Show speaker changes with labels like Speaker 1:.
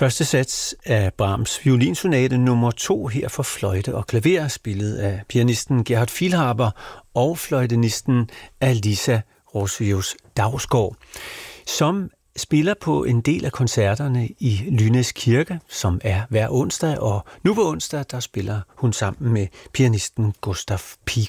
Speaker 1: Første sats af Brahms violinsonate nummer 2 her for fløjte og klaver, spillet af pianisten Gerhard Vielhaber og fløjtenisten Alisa Rosius Dausgaard, som spiller på en del af koncerterne i Lynæs Kirke, som er hver onsdag, og nu på onsdag, der spiller hun sammen med pianisten Gustav Pico.